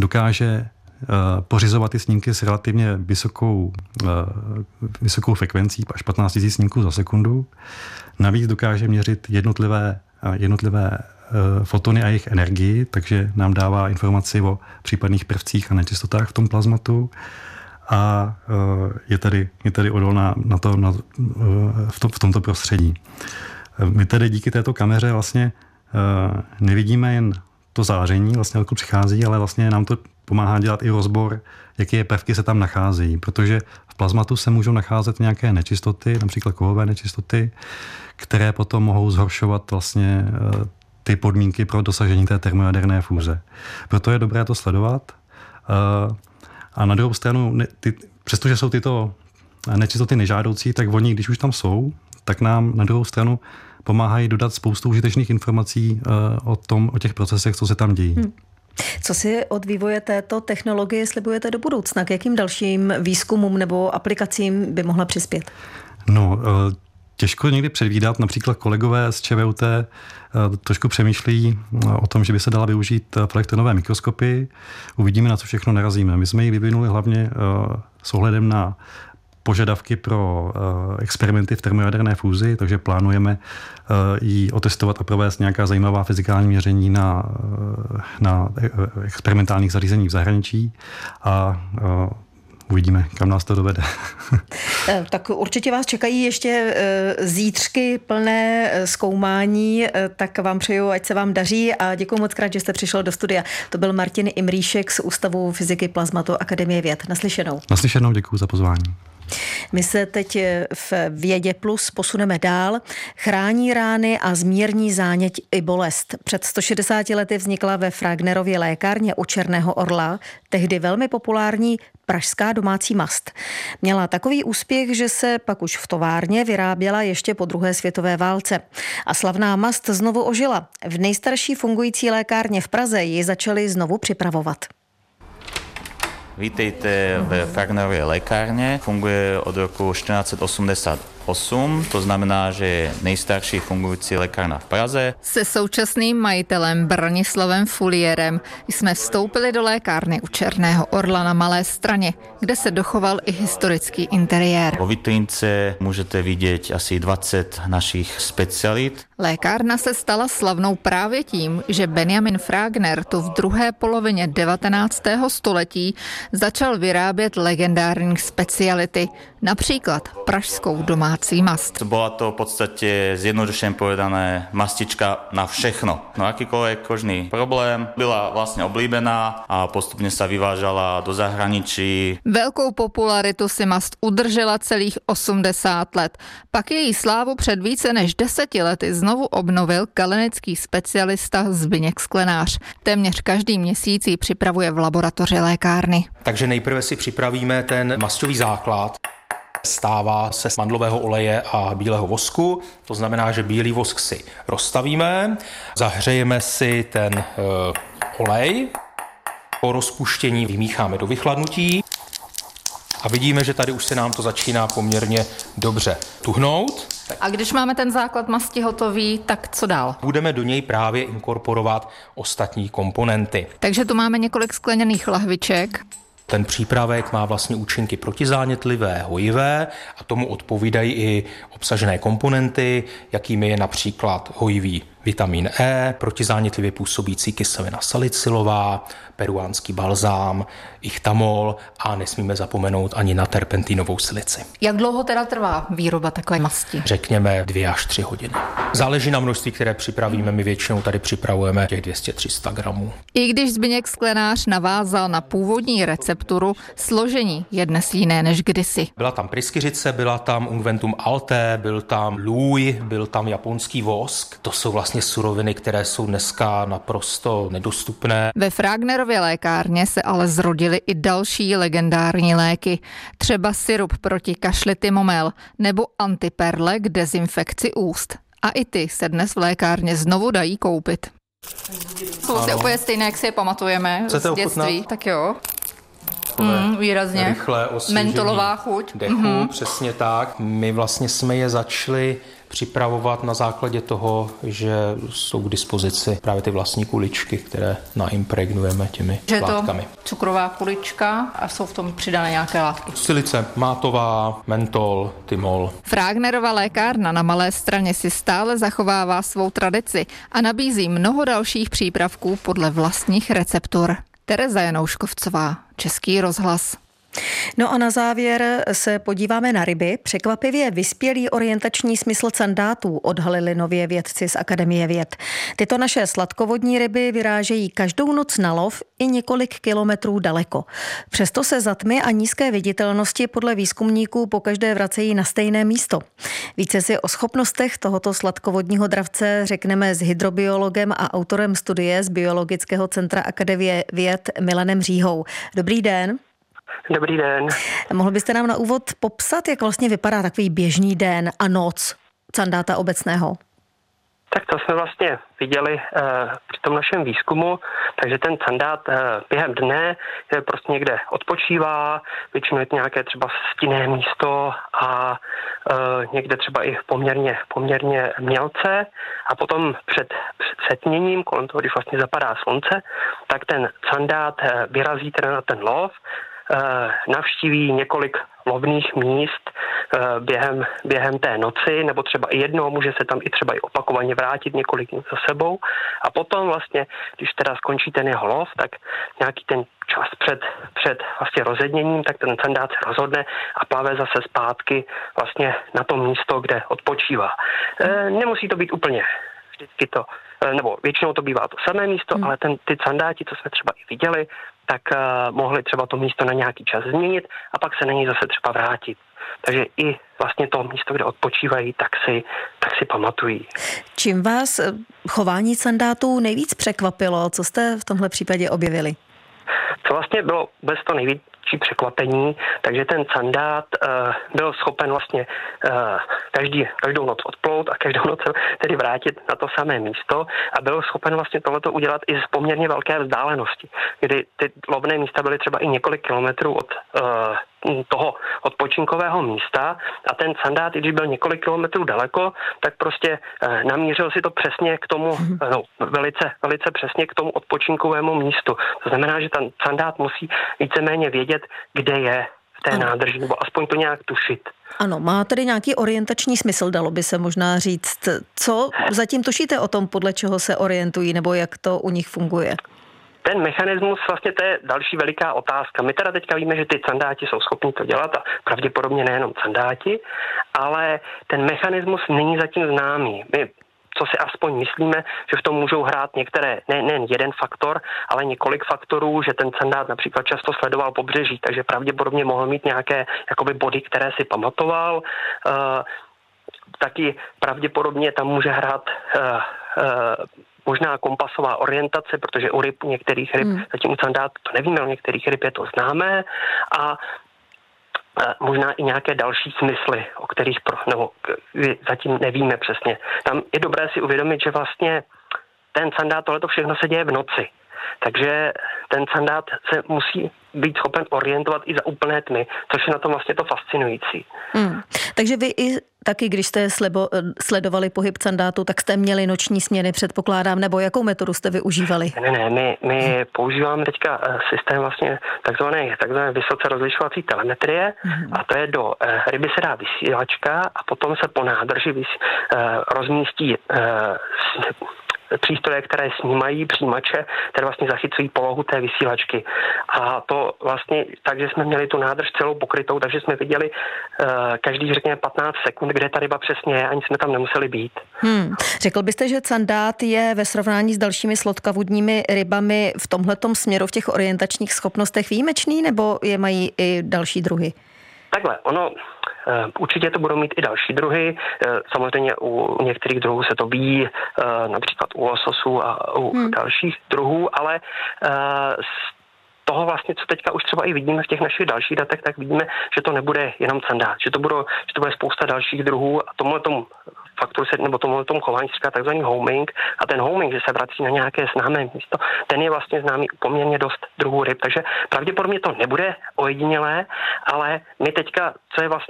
dokáže pořizovat ty snímky s relativně vysokou frekvencí, až 15 000 snímků za sekundu. Navíc dokáže měřit jednotlivé fotony a jejich energii, takže nám dává informaci o případných prvcích a nečistotách v tom plazmatu a je tady odolná v tomto prostředí. My tedy díky této kameře vlastně nevidíme jen to záření, vlastně odkud přichází, ale vlastně nám to pomáhá dělat i rozbor, jaké prvky se tam nacházejí, protože v plazmatu se můžou nacházet nějaké nečistoty, například kovové nečistoty, které potom mohou zhoršovat vlastně ty podmínky pro dosažení té termojaderné fúze. Proto je dobré to sledovat. A na druhou stranu, přestože jsou tyto nečistoty nežádoucí, tak oni, když už tam jsou, tak nám na druhou stranu pomáhají dodat spoustu užitečných informací o těch procesech, co se tam dějí. Co si od vývoje této technologie slibujete do budoucna? K jakým dalším výzkumům nebo aplikacím by mohla přispět? No, těžko někdy předvídat. Například kolegové z ČVUT trošku přemýšlí o tom, že by se dala využít v elektronové mikroskopy. Uvidíme, na co všechno narazíme. My jsme ji vyvinuli hlavně s ohledem na požadavky pro experimenty v termojaderné fúzi, takže plánujeme ji otestovat a provést nějaká zajímavá fyzikální měření na experimentálních zařízeních v zahraničí a uvidíme, kam nás to dovede. Tak určitě vás čekají ještě zítřky plné zkoumání, tak vám přeju, ať se vám daří a děkuji moc krát, že jste přišel do studia. To byl Martin Imrýšek z Ústavu fyziky plazmatu Akademie věd. Naslyšenou. Naslyšenou, děkuji za pozvání. My se teď v Vědě Plus posuneme dál. Chrání rány a zmírní záněť i bolest. Před 160 lety vznikla ve Fragnerově lékárně u Černého orla tehdy velmi populární pražská domácí mast. Měla takový úspěch, že se pak už v továrně vyráběla ještě po druhé světové válce. A slavná mast znovu ožila. V nejstarší fungující lékárně v Praze ji začali znovu připravovat. Vítejte v Fragnerově lékárně. Funguje od roku 1488, to znamená, že je nejstarší fungující lékárna v Praze. Se současným majitelem Branislavem Fulierem jsme vstoupili do lékárny u Černého orla na Malé Straně, kde se dochoval i historický interiér. Po vitrínce můžete vidět asi 20 našich specialit. Lékárna se stala slavnou právě tím, že Benjamin Fragner tu v druhé polovině 19. století začal vyrábět legendární speciality, například pražskou domácí mast. Byla to v podstatě zjednodušeně povedané mastička na všechno. No akýkoľvek kožný problém byla vlastně oblíbená a postupně se vyvážala do zahraničí. Velkou popularitu si mast udržela celých 80 let. Pak její slávu před více než 10 lety znovu obnovil kalenický specialista Zbyněk Sklenář. Téměř každý měsíc ji připravuje v laboratoři lékárny. Takže nejprve si připravíme ten masťový základ. Stává se z mandlového oleje a bílého vosku, to znamená, že bílý vosk si rozstavíme, zahřejeme si ten olej, po rozpuštění vymícháme do vychladnutí a vidíme, že tady už se nám to začíná poměrně dobře tuhnout. A když máme ten základ masti hotový, tak co dál? Budeme do něj právě inkorporovat ostatní komponenty. Takže tu máme několik skleněných lahviček. Ten přípravek má vlastně účinky protizánětlivé, hojivé a tomu odpovídají i obsažené komponenty, jakými je například hojivý vitamin E, protizánětlivě působící kyselina salicylová, peruánský balzám, ichtamol a nesmíme zapomenout ani na terpentinovou silici. Jak dlouho teda trvá výroba takové masti? Řekněme 2 až 3 hodiny. Záleží na množství, které připravíme. My většinou tady připravujeme těch 200-300 gramů. I když Zbyněk Sklenář navázal na původní recepturu, složení je dnes jiné než kdysi. Byla tam pryskyřice, byla tam ungventum alté, byl tam lůj, byl tam japonský vosk. To jsou vlastně suroviny, které jsou dneska naprosto nedostupné. Ve Fragnerově lékárně se ale zrodily i další legendární léky. Třeba sirup proti kašli Tymomel nebo antiperle k dezinfekci úst. A i ty se dnes v lékárně znovu dají koupit. Jsou vlastně úplně stejné, jak si je pamatujeme z dětství. Tak jo. Výrazně. Rychlé osvěžení mentolová chuť. Dechu, přesně tak. My vlastně jsme je začali připravovat na základě toho, že jsou k dispozici právě ty vlastní kuličky, které naimpregnujeme těmi látkami. Je to cukrová kulička a jsou v tom přidané nějaké látky. Silice mátová, mentol, tymol. Fragnerova lékárna na Malé Straně si stále zachovává svou tradici a nabízí mnoho dalších přípravků podle vlastních receptur. Tereza Janouškovcová, Český rozhlas. No a na závěr se podíváme na ryby. Překvapivě vyspělý orientační smysl candátů odhalili nově vědci z Akademie věd. Tyto naše sladkovodní ryby vyrážejí každou noc na lov i několik kilometrů daleko. Přesto se za tmy a nízké viditelnosti podle výzkumníků pokaždé vracejí na stejné místo. Více si o schopnostech tohoto sladkovodního dravce řekneme s hydrobiologem a autorem studie z Biologického centra Akademie věd Milanem Říhou. Dobrý den. Dobrý den. Mohl byste nám na úvod popsat, jak vlastně vypadá takový běžný den a noc candáta obecného? Tak to jsme vlastně viděli při tom našem výzkumu, takže ten candát během dne prostě někde odpočívá, většinou je to nějaké třeba stinné místo a někde třeba i poměrně mělce a potom před setměním, kolem toho, když vlastně zapadá slunce, tak ten candát vyrazí teda na ten lov, navštíví několik lovných míst během té noci, nebo třeba i jedno, může se tam i třeba i opakovaně vrátit několik dní za sebou a potom vlastně, když teda skončí ten jeho lov, tak nějaký ten čas před vlastně rozedněním, tak ten candát se rozhodne a plave zase zpátky vlastně na to místo, kde odpočívá. Nemusí to být úplně vždycky to, nebo většinou to bývá to samé místo, ale ty candáti, co jsme třeba i viděli, tak mohli třeba to místo na nějaký čas změnit a pak se na něj zase třeba vrátit. Takže i vlastně to místo, kde odpočívají, tak si pamatují. Čím vás chování candátů nejvíc překvapilo? Co jste v tomhle případě objevili? Co vlastně bylo vůbec to největší překvapení, takže ten candát byl schopen vlastně každou noc odplout a každou noc tedy vrátit na to samé místo a byl schopen vlastně tohleto udělat i z poměrně velké vzdálenosti, kdy ty lovné místa byly třeba i několik kilometrů od toho odpočinkového místa a ten candát, i když byl několik kilometrů daleko, tak prostě namířil si to přesně k tomu, velice přesně k tomu odpočinkovému místu. To znamená, že ten candát musí víceméně vědět, kde je v té nádrži, nebo aspoň to nějak tušit. Ano, má tedy nějaký orientační smysl, dalo by se možná říct. Co zatím tušíte o tom, podle čeho se orientují, nebo jak to u nich funguje? Ten mechanismus, vlastně to je další veliká otázka. My teda teďka víme, že ty candáti jsou schopni to dělat a pravděpodobně nejenom candáti, ale ten mechanismus není zatím známý. My, co si aspoň myslíme, že v tom můžou hrát některé, nejen jeden faktor, ale několik faktorů, že ten candát například často sledoval pobřeží, takže pravděpodobně mohl mít nějaké jakoby body, které si pamatoval. Taky pravděpodobně tam může hrát možná kompasová orientace, protože u ryb, některých ryb, zatím u candátu to nevíme, u některých ryb je to známé a možná i nějaké další smysly, o kterých zatím nevíme přesně. Tam je dobré si uvědomit, že vlastně ten candát, tohleto všechno se děje v noci. Takže ten candát se musí být schopen orientovat i za úplné tmy, což je na tom vlastně to fascinující. Takže vy i taky, když jste sledovali pohyb candátu, tak jste měli noční směny, předpokládám, nebo jakou metodu jste využívali? Ne, my používáme teďka systém vlastně takzvané vysoce rozlišovací telemetrie a to je do ryby se dá vysílačka a potom se po nádrži rozmístí přístroje, které snímají přijímače, které vlastně zachycují polohu té vysílačky. A to vlastně, takže jsme měli tu nádrž celou pokrytou, takže jsme viděli každý, řekněme, 15 sekund, kde ta ryba přesně je, ani jsme tam nemuseli být. Řekl byste, že candát je ve srovnání s dalšími sladkovodními rybami v tomhletom směru, v těch orientačních schopnostech výjimečný, nebo je mají i další druhy? Takhle, určitě to budou mít i další druhy. Samozřejmě u některých druhů se to ví, například u lososů a u dalších druhů, ale z toho vlastně, co teďka už třeba i vidíme v těch našich dalších datech, tak vidíme, že to nebude jenom candát, že to bude spousta dalších druhů a tomuhletomu faktoru nebo tomuhletomu chování se říká takzvaný homing a ten homing, že se vrací na nějaké známé místo, ten je vlastně známý u poměrně dost druhů ryb, takže pravděpodobně to nebude ojedinělé, ale my teďka, co je vlastně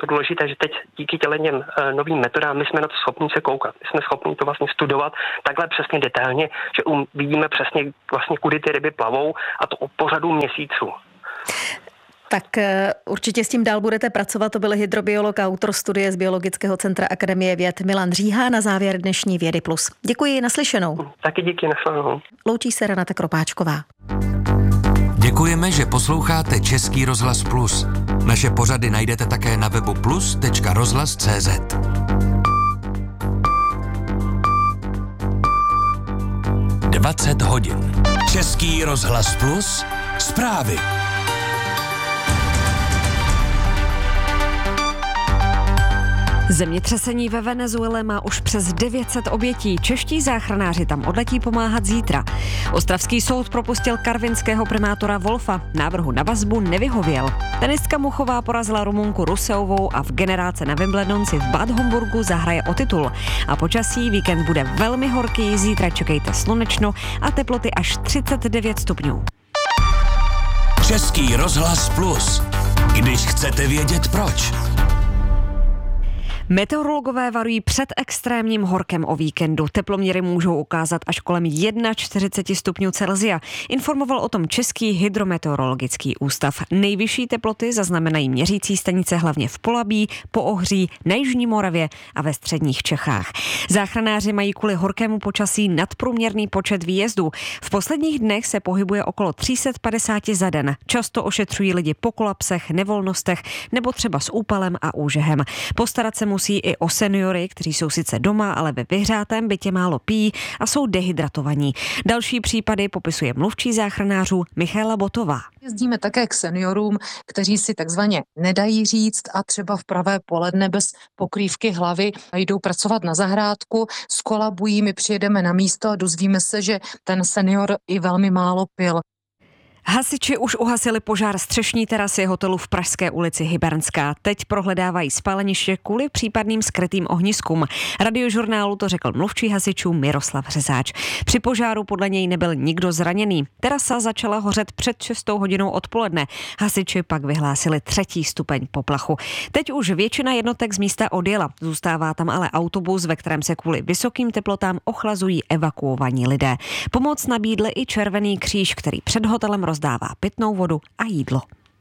to důležité, že teď díky těm novým metodám my jsme na to schopni se koukat. My jsme schopni to vlastně studovat takhle přesně detailně, že vidíme přesně vlastně, kudy ty ryby plavou, a to po řadu měsíců. Tak určitě s tím dál budete pracovat. To byl hydrobiolog a autor studie z Biologického centra Akademie věd Milan Říha na závěr dnešní Vědy plus. Děkuji, naslyšenou. Taky díky, naslyšenou. Loučí se Renata Kropáčková. Děkujeme, že posloucháte Český rozhlas Plus. Naše pořady najdete také na webu plus.rozhlas.cz. hodin. Český rozhlas Plus. Zprávy. Zemětřesení ve Venezuele má už přes 900 obětí. Čeští záchranáři tam odletí pomáhat zítra. Ostravský soud propustil karvinského primátora Wolfa. Návrhu na vazbu nevyhověl. Tenistka Muchová porazila Rumunku Ruseovou a v generálce na Wimbledonu si v Bad Homburgu zahraje o titul. A počasí víkend bude velmi horký, zítra čekejte slunečno a teploty až 39 stupňů. Český rozhlas Plus. Když chcete vědět proč. Meteorologové varují před extrémním horkem o víkendu. Teploměry můžou ukázat až kolem 41 stupňů Celsia. Informoval o tom Český hydrometeorologický ústav. Nejvyšší teploty zaznamenají měřící stanice hlavně v Polabí, Poohří, na Jižní Moravě a ve středních Čechách. Záchranáři mají kvůli horkému počasí nadprůměrný počet výjezdů. V posledních dnech se pohybuje okolo 350 za den. Často ošetřují lidi po kolapsech, nevolnostech nebo třeba s úpalem a úžehem. Postarat se musí i o seniory, kteří jsou sice doma, ale ve vyhřátém bytě málo pijí a jsou dehydratovaní. Další případy popisuje mluvčí záchranářů Michaela Botová. Jezdíme také k seniorům, kteří si takzvaně nedají říct a třeba v pravé poledne bez pokrývky hlavy jdou pracovat na zahrádku, skolabují, my přijedeme na místo a dozvíme se, že ten senior i velmi málo pil. Hasiči už uhasili požár střešní terasy hotelu v Pražské ulici Hybernská. Teď prohledávají spáleniště kvůli případným skrytým ohniskům. Radiožurnálu to řekl mluvčí hasičů Miroslav Řezáč. Při požáru podle něj nebyl nikdo zraněný. Terasa začala hořet před 6 hodinou odpoledne. Hasiči pak vyhlásili 3. stupeň poplachu. Teď už většina jednotek z místa odjela. Zůstává tam ale autobus, ve kterém se kvůli vysokým teplotám ochlazují evakuovaní lidé. Pomoc nabídl i Červený kříž, který před hotelem rozdává pitnou vodu a jídlo.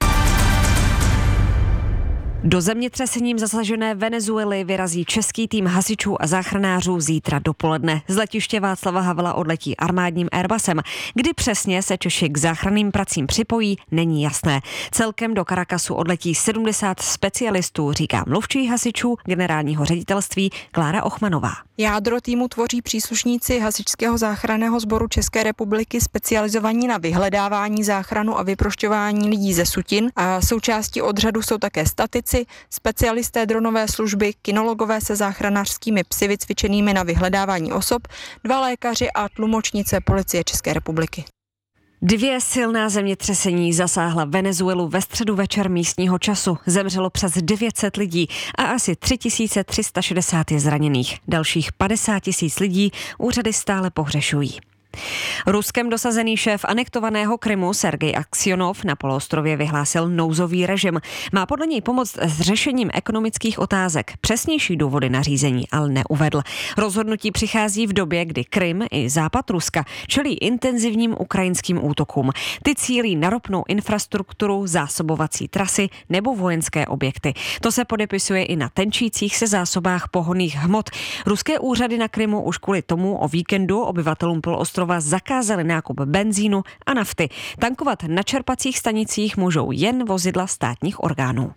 Do zemětřesením zasažené Venezuely vyrazí český tým hasičů a záchranářů zítra dopoledne. Z letiště Václava Havla odletí armádním Airbusem. Kdy přesně se Češi k záchranným pracím připojí, není jasné. Celkem do Caracasu odletí 70 specialistů, říká mluvčí hasičů generálního ředitelství Klára Ochmanová. Jádro týmu tvoří příslušníci Hasičského záchranného sboru České republiky specializovaní na vyhledávání, záchranu a vyprošťování lidí ze sutin. A součástí odřadu jsou také statici, specialisté dronové služby, kinologové se záchranářskými psy vycvičenými na vyhledávání osob, 2 lékaři a tlumočnice Policie České republiky. 2 silná zemětřesení zasáhla Venezuelu ve středu večer místního času. Zemřelo přes 900 lidí a asi 3360 je zraněných. Dalších 50 000 lidí úřady stále pohřešují. Ruskem dosazený šéf anektovaného Krymu Sergej Aksionov na poloostrově vyhlásil nouzový režim. Má podle něj pomoct s řešením ekonomických otázek. Přesnější důvody nařízení ale neuvedl. Rozhodnutí přichází v době, kdy Krym i západ Ruska čelí intenzivním ukrajinským útokům. Ty cílí na ropnou infrastrukturu, zásobovací trasy nebo vojenské objekty. To se podepisuje i na tenčících se zásobách pohonných hmot. Ruské úřady na Krymu už kvůli tomu o víkendu obyvatelům poloostrova zakázali nákup benzínu a nafty. Tankovat na čerpacích stanicích můžou jen vozidla státních orgánů.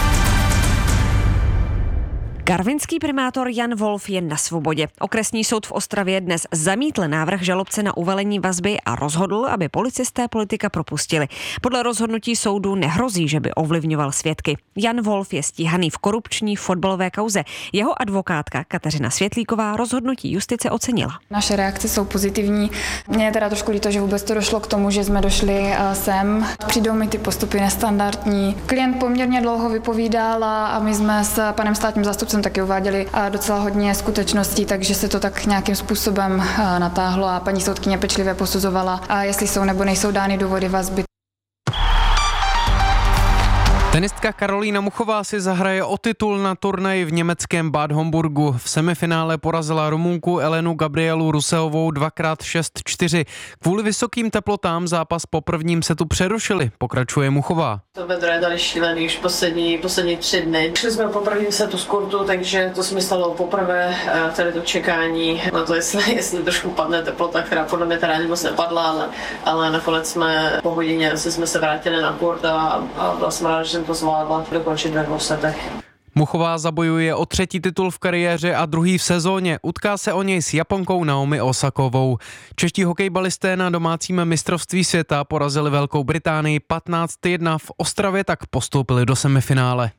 Karvinský primátor Jan Wolf je na svobodě. Okresní soud v Ostravě dnes zamítl návrh žalobce na uvalení vazby a rozhodl, aby policisté politika propustili. Podle rozhodnutí soudu nehrozí, že by ovlivňoval svědky. Jan Wolf je stíhaný v korupční fotbalové kauze. Jeho advokátka Kateřina Světlíková rozhodnutí justice ocenila. Naše reakce jsou pozitivní. Mně je teda trošku líto, že vůbec to došlo k tomu, že jsme došli sem. Přijdou mi ty postupy nestandardní. Klient poměrně dlouho vypovídal a my jsme s panem státním zástupcem taky uváděli docela hodně skutečností, takže se to tak nějakým způsobem natáhlo a paní soudkyně pečlivě posuzovala, jestli jsou nebo nejsou dány důvody vazby. Tenistka Karolína Muchová si zahraje o titul na turnaji v německém Bad Homburgu. V semifinále porazila Rumunku Elenu Gabrielu Ruseovou 2x6-4. Kvůli vysokým teplotám zápas po prvním setu přerušili, pokračuje Muchová. To vedro je tady šílený už poslední 3 dny. Šli jsme po prvním setu z kurtu, takže to se mi stalo poprvé, tady to čekání na to, jestli trošku padne teplota, která podle mě teda ani moc nepadla, ale nakonec jsme po hodině jsme se vrátili na kurt a byla jsem ráda, že jsem to zvládla dokončit ve 2 setech. Muchová zabojuje o 3. titul v kariéře a 2. v sezóně. Utká se o něj s Japonkou Naomi Osakovou. Čeští hokejbalisté na domácím mistrovství světa porazili Velkou Británii 15-1. V Ostravě tak postoupili do semifinále.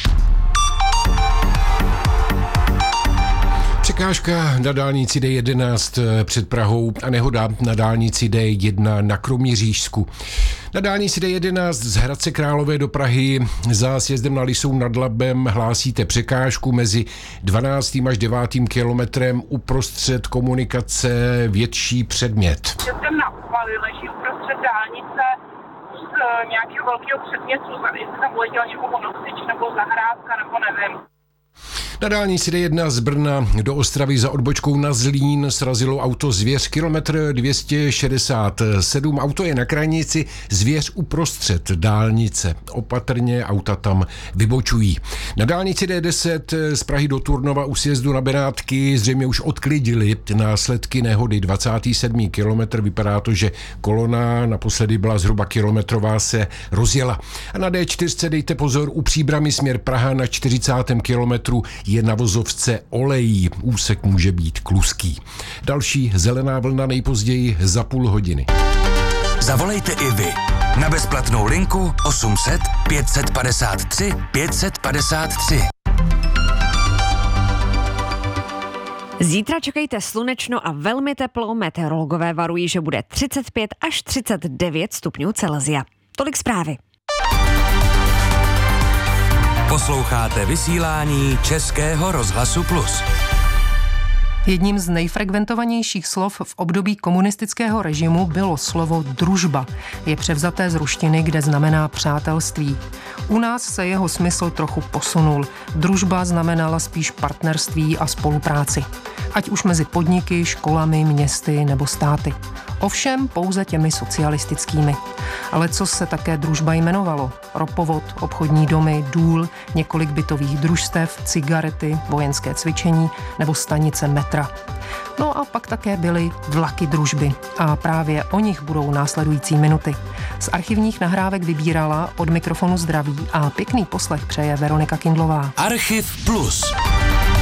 Překážka na dálnici D11 před Prahou a nehoda na dálnici D1 na Kroměřížsku. Na dálnici D11 z Hradce Králové do Prahy za sjezdem na Lisou nad Labem hlásíte překážku mezi 12. až 9. kilometrem uprostřed komunikace větší předmět. Sjezdem na Uvaly leží uprostřed dálnice z nějakého velkého předmětu, jestli tam uletěl někomu nosič nebo zahrádka nebo nevím. Na dálnici D1 z Brna do Ostravy za odbočkou na Zlín srazilo auto Zvěř kilometr 267. Auto je na krajnici, Zvěř uprostřed dálnice. Opatrně auta tam vybočují. Na dálnici D10 z Prahy do Turnova u sjezdu na Benátky zřejmě už odklidili následky nehody. 27. kilometr, vypadá to, že kolona naposledy byla zhruba kilometrová, se rozjela. A na D4 dejte pozor, u Příbrami směr Praha na 40. kilometru je na vozovce olejí. Úsek může být kluský. Další zelená vlna nejpozději za půl hodiny. Zavolejte i vy na bezplatnou linku 800 553 553. Zítra čekejte slunečno a velmi teplo. Meteorologové varují, že bude 35 až 39 stupňů Celsia. Tolik zprávy. Posloucháte vysílání Českého rozhlasu Plus. Jedním z nejfrekventovanějších slov v období komunistického režimu bylo slovo družba. Je převzaté z ruštiny, kde znamená přátelství. U nás se jeho smysl trochu posunul. Družba znamenala spíš partnerství a spolupráci. Ať už mezi podniky, školami, městy nebo státy. Ovšem pouze těmi socialistickými. Ale co se také družba jmenovalo? Ropovod, obchodní domy, důl, několik bytových družstev, cigarety, vojenské cvičení nebo stanice metra. No a pak také byly vlaky družby. A právě o nich budou následující minuty. Z archivních nahrávek vybírala, od mikrofonu zdraví a pěkný poslech přeje Veronika Kindlová. Archiv Plus.